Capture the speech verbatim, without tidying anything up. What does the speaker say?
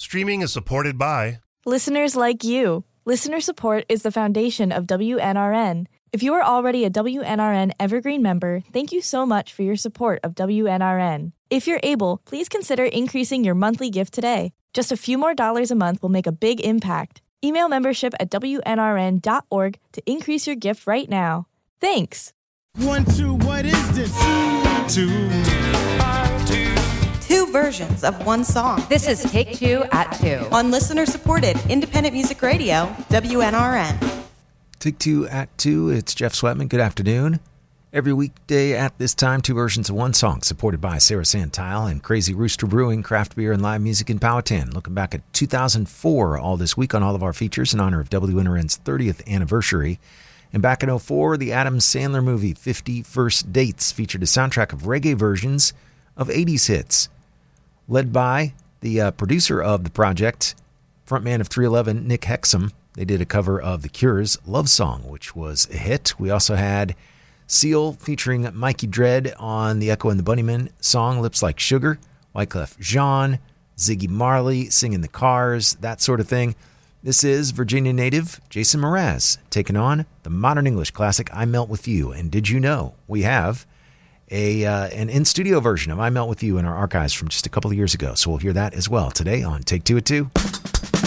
Streaming is supported by listeners like you. Listener support is the foundation of W N R N. If you are already a W N R N Evergreen member, thank you so much for your support of W N R N. If you're able, please consider increasing your monthly gift today. Just a few more dollars a month will make a big impact. Email membership at W N R N dot org to increase your gift right now. Thanks. One, two, what is this? two. Two versions of one song. This is Take Two at Two. On listener-supported independent music radio, W N R N. Take Two at Two, it's Jeff Sweatman. Good afternoon. Every weekday at this time, two versions of one song, supported by Sarah Santile and Crazy Rooster Brewing, craft beer and live music in Powhatan. Looking back at two thousand four all this week on all of our features in honor of W N R N's thirtieth anniversary. And back in oh four, the Adam Sandler movie fifty First Dates featured a soundtrack of reggae versions of eighties hits. Led by the uh, producer of the project, frontman of three eleven, Nick Hexum. They did a cover of The Cure's Love Song, which was a hit. We also had Seal featuring Mikey Dread on the Echo and the Bunnymen song, Lips Like Sugar. Wyclef Jean, Ziggy Marley singing The Cars, that sort of thing. This is Virginia native Jason Mraz taking on the modern English classic I Melt With You. And did you know we have a uh, an in-studio version of I Melt With You in our archives from just a couple of years ago. So we'll hear that as well today on Take Two at Two.